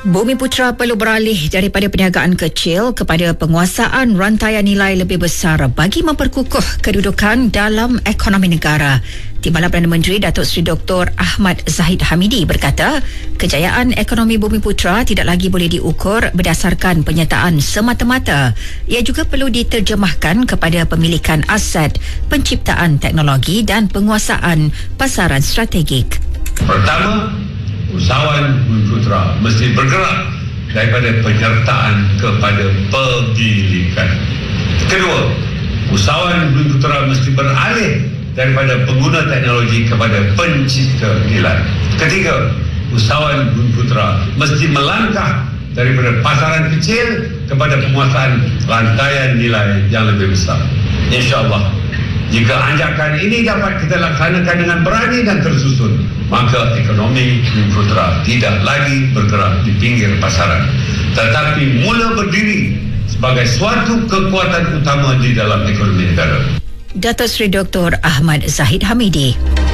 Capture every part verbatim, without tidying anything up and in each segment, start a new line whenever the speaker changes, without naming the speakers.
Bumiputra perlu beralih daripada perniagaan kecil kepada penguasaan rantaian nilai lebih besar bagi memperkukuh kedudukan dalam ekonomi negara. Timbalan Perdana Menteri Datuk Seri Doktor Ahmad Zahid Hamidi berkata, kejayaan ekonomi Bumiputra tidak lagi boleh diukur berdasarkan penyertaan semata-mata. Ia juga perlu diterjemahkan kepada pemilikan aset, penciptaan teknologi dan penguasaan pasaran strategik.
Pertama, usahawan Bumiputra mesti bergerak daripada penyertaan kepada pemilikan. Kedua, usahawan Bumiputra mesti beralih daripada pengguna teknologi kepada pencipta nilai. Ketiga, usahawan Bumiputra mesti melangkah daripada pasaran kecil kepada penguasaan rantaian nilai yang lebih besar. InsyaAllah, jika anjakan ini dapat kita laksanakan dengan berani dan tersusun, maka ekonomi Bumiputra tidak lagi bergerak di pinggir pasaran, tetapi mula berdiri sebagai suatu kekuatan utama di dalam ekonomi negara.
Datuk Seri Doktor Ahmad Zahid Hamidi.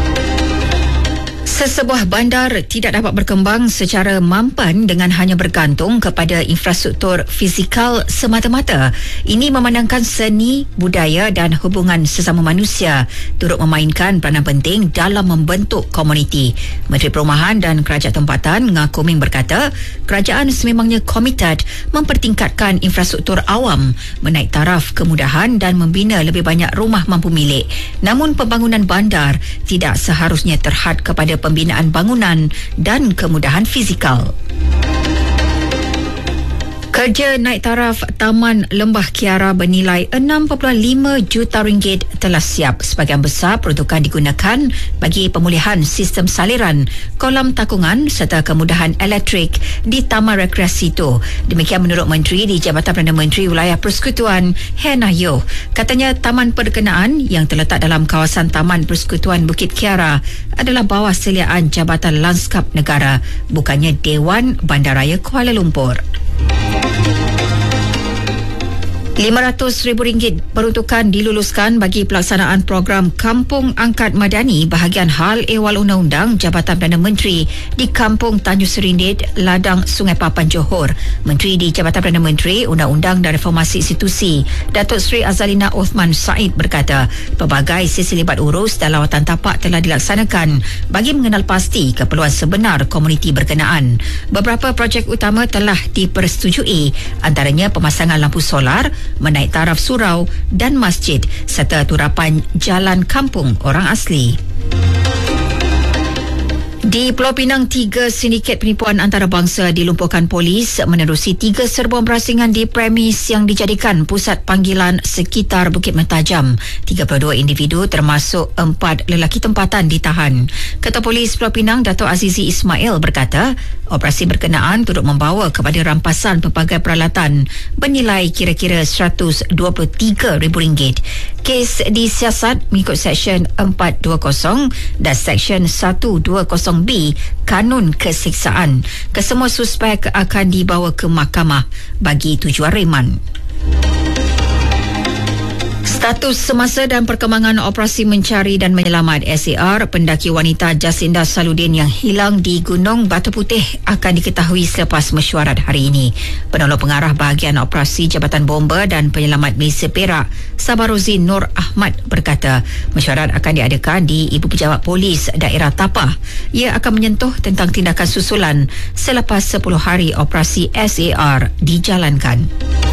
Sesebuah bandar tidak dapat berkembang secara mampan dengan hanya bergantung kepada infrastruktur fizikal semata-mata. Ini memandangkan seni, budaya dan hubungan sesama manusia turut memainkan peranan penting dalam membentuk komuniti. Menteri Perumahan dan Kerajaan Tempatan Ngah Kuming berkata, kerajaan sememangnya komited mempertingkatkan infrastruktur awam, menaik taraf kemudahan dan membina lebih banyak rumah mampu milik. Namun pembangunan bandar tidak seharusnya terhad kepada pembinaan bangunan dan kemudahan fizikal. Kerja naik taraf Taman Lembah Kiara bernilai enam perpuluhan lima juta ringgit telah siap. Sebahagian besar peruntukan digunakan bagi pemulihan sistem saliran, kolam takungan serta kemudahan elektrik di Taman Rekreasi itu. Demikian menurut Menteri di Jabatan Perdana Menteri Wilayah Persekutuan, Hannah Yeoh. Katanya taman berkenaan yang terletak dalam kawasan Taman Persekutuan Bukit Kiara adalah bawah seliaan Jabatan Lanskap Negara, bukannya Dewan Bandaraya Kuala Lumpur. lima ratus ribu ringgit peruntukan diluluskan bagi pelaksanaan program Kampung Angkat Madani bahagian hal ehwal undang-undang Jabatan Perdana Menteri di Kampung Tanjung Serindit, Ladang Sungai Papan, Johor. Menteri di Jabatan Perdana Menteri Undang-Undang dan Reformasi Institusi Datuk Seri Azalina Othman Said berkata, pelbagai sesi libat urus dan lawatan tapak telah dilaksanakan bagi mengenal pasti keperluan sebenar komuniti berkenaan. Beberapa projek utama telah dipersetujui, antaranya pemasangan lampu solar, menaik taraf surau dan masjid serta turapan jalan kampung orang asli. Di Pulau Pinang, tiga sindiket penipuan antarabangsa dilumpuhkan polis menerusi tiga serbuan berasingan di premis yang dijadikan pusat panggilan sekitar Bukit Mentajam. tiga puluh dua individu termasuk empat lelaki tempatan ditahan. Ketua Polis Pulau Pinang, Dato' Azizi Ismail berkata, operasi berkenaan turut membawa kepada rampasan pelbagai peralatan bernilai kira-kira seratus dua puluh tiga ribu ringgit. Kes disiasat mengikut Seksyen empat dua kosong dan Seksyen seratus dua kosong B Kanun Kesiksaan. Kesemua suspek akan dibawa ke mahkamah bagi tujuan reman. Status semasa dan perkembangan operasi mencari dan menyelamat S A R pendaki wanita Jacinda Saludin yang hilang di Gunung Batu Putih akan diketahui selepas mesyuarat hari ini. Penolong pengarah bahagian operasi Jabatan Bomba dan Penyelamat Malaysia Perak, Sabarozi Nur Ahmad berkata, mesyuarat akan diadakan di Ibu Pejabat Polis Daerah Tapah. Ia akan menyentuh tentang tindakan susulan selepas sepuluh hari operasi S A R dijalankan.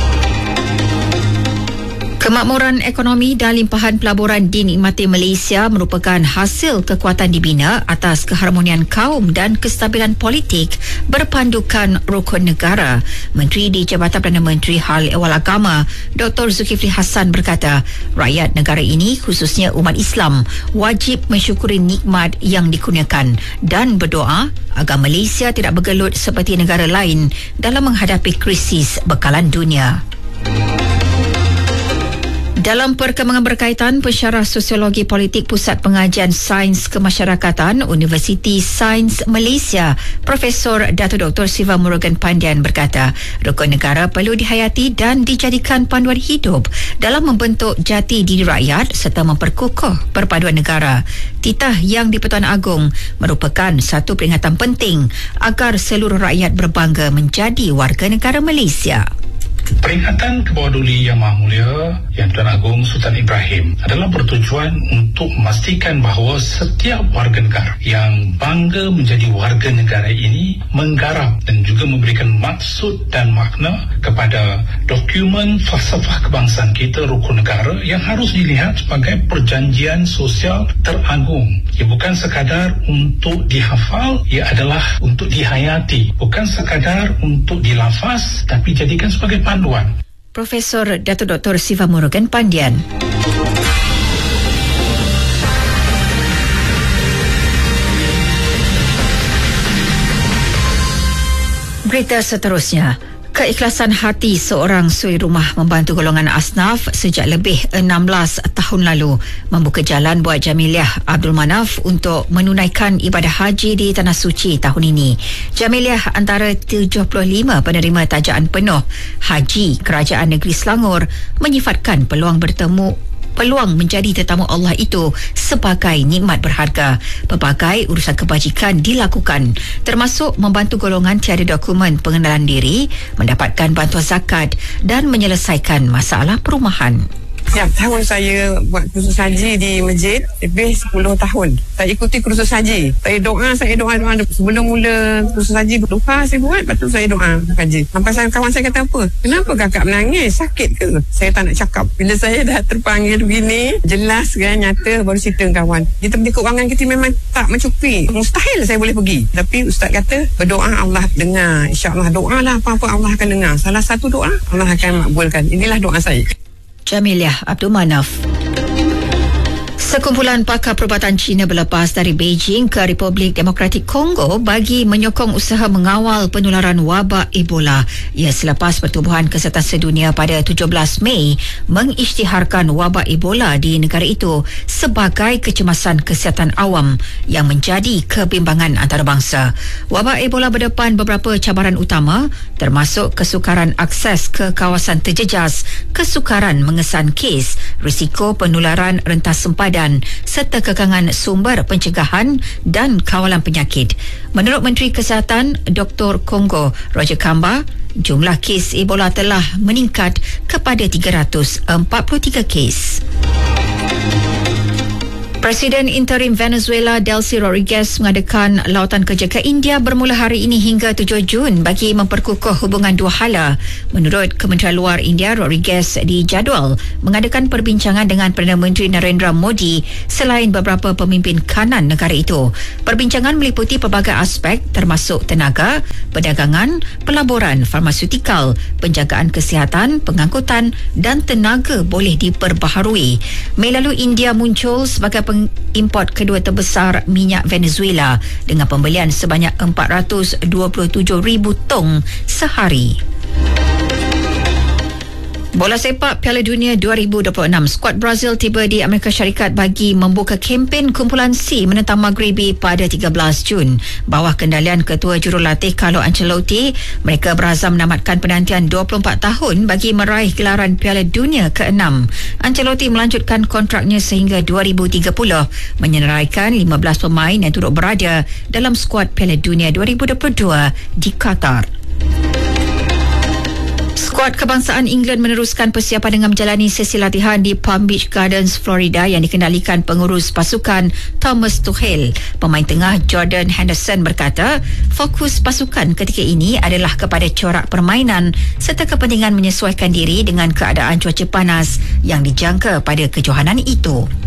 Kemakmuran ekonomi dan limpahan pelaburan dinikmati Malaysia merupakan hasil kekuatan dibina atas keharmonian kaum dan kestabilan politik berpandukan rukun negara. Menteri di Jabatan Perdana Menteri Hal Ehwal Agama, Doktor Zulkifli Hassan berkata, rakyat negara ini khususnya umat Islam wajib mensyukuri nikmat yang dikurniakan dan berdoa agar Malaysia tidak bergelut seperti negara lain dalam menghadapi krisis bekalan dunia. Dalam perkembangan berkaitan, pensyarah sosiologi politik Pusat Pengajian Sains Kemasyarakatan Universiti Sains Malaysia, Profesor Datuk Doktor Siva Murugan Pandian berkata, rukun negara perlu dihayati dan dijadikan panduan hidup dalam membentuk jati diri rakyat serta memperkukuh perpaduan negara. Titah yang di-Pertuan Agong merupakan satu peringatan penting agar seluruh rakyat berbangga menjadi warga negara Malaysia.
Peringatan ke bawah duli Yang Maha Mulia Yang Tuan Agong Sultan Ibrahim adalah bertujuan untuk memastikan bahawa setiap warga negara yang bangga menjadi warga negara ini menggarap dan juga memberikan maksud dan makna kepada dokumen falsafah kebangsaan kita, rukun negara, yang harus dilihat sebagai perjanjian sosial teragung. Ia bukan sekadar untuk dihafal, ia adalah untuk dihayati, bukan sekadar untuk dilafaz, tapi jadikan sebagai panduan.
Profesor Datuk Doktor Siva Murugan Pandian. Berita seterusnya. Keikhlasan hati seorang suri rumah membantu golongan asnaf sejak lebih enam belas tahun lalu membuka jalan buat Jamiliah Abdul Manaf untuk menunaikan ibadah haji di Tanah Suci tahun ini. Jamiliah antara tujuh puluh lima penerima tajaan penuh haji Kerajaan Negeri Selangor menyifatkan peluang bertemu peluang menjadi tetamu Allah itu sebagai nikmat berharga. Pelbagai urusan kebajikan dilakukan, termasuk membantu golongan tiada dokumen pengenalan diri mendapatkan bantuan zakat dan menyelesaikan masalah perumahan.
Setiap tahun saya buat kursus haji di masjid lebih sepuluh tahun. Saya ikuti kursus haji. Saya doa, saya doa, doa. Sebelum mula kursus haji, doa saya buat, lepas tu saya doa haji. Sampai saya, kawan saya kata apa? Kenapa kakak menangis? Sakit ke? Saya tak nak cakap. Bila saya dah terpanggil begini, jelas kan, nyata, baru cerita kawan. Di tempat keuangan kita memang tak mencukupi. Mustahil saya boleh pergi. Tapi Ustaz kata, berdoa Allah dengar. InsyaAllah doa lah apa-apa Allah akan dengar. Salah satu doa, Allah akan makbulkan. Inilah doa saya.
Jamiliah Abdul Manaf. Sekumpulan pakar perubatan Cina berlepas dari Beijing ke Republik Demokratik Kongo bagi menyokong usaha mengawal penularan wabak Ebola. Ia selepas Pertubuhan Kesihatan Sedunia pada tujuh belas Mei mengisytiharkan wabak Ebola di negara itu sebagai kecemasan kesihatan awam yang menjadi kebimbangan antarabangsa. Wabak Ebola berdepan beberapa cabaran utama, termasuk kesukaran akses ke kawasan terjejas, kesukaran mengesan kes, risiko penularan rentas sempadan serta kekangan sumber pencegahan dan kawalan penyakit. Menurut Menteri Kesihatan Doktor Kongo Roger Kamba, jumlah kes Ebola telah meningkat kepada tiga ratus empat puluh tiga kes. Presiden interim Venezuela Delcy Rodriguez mengadakan lawatan kerja ke India bermula hari ini hingga tujuh Jun bagi memperkukuh hubungan dua hala. Menurut Kementerian Luar India, Rodriguez dijadual mengadakan perbincangan dengan Perdana Menteri Narendra Modi selain beberapa pemimpin kanan negara itu. Perbincangan meliputi pelbagai aspek termasuk tenaga, perdagangan, pelaburan, farmaseutikal, penjagaan kesihatan, pengangkutan dan tenaga boleh diperbaharui. Mei lalu India muncul sebagai pengimport kedua terbesar minyak Venezuela dengan pembelian sebanyak empat ratus dua puluh tujuh ribu tong sehari. Bola sepak Piala Dunia dua ribu dua puluh enam, skuad Brazil tiba di Amerika Syarikat bagi membuka kempen kumpulan C menentang Maghribi pada tiga belas Jun. Bawah kendalian Ketua Jurulatih Carlo Ancelotti, mereka berazam menamatkan penantian dua puluh empat tahun bagi meraih gelaran Piala Dunia keenam. Ancelotti melanjutkan kontraknya sehingga dua ribu tiga puluh, menyenaraikan lima belas pemain yang turut berada dalam skuad Piala Dunia dua ribu dua puluh dua di Qatar. Skuad kebangsaan England meneruskan persiapan dengan menjalani sesi latihan di Palm Beach Gardens, Florida yang dikendalikan pengurus pasukan Thomas Tuchel. Pemain tengah Jordan Henderson berkata, fokus pasukan ketika ini adalah kepada corak permainan serta kepentingan menyesuaikan diri dengan keadaan cuaca panas yang dijangka pada kejohanan itu.